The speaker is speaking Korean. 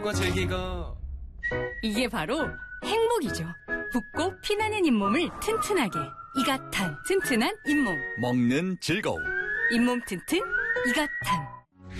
먹고 즐기고. 이게 바로 행복이죠. 붓고 피나는 잇몸을 튼튼하게. 이가탄, 튼튼한 잇몸. 먹는 즐거움. 잇몸 튼튼, 이가탄.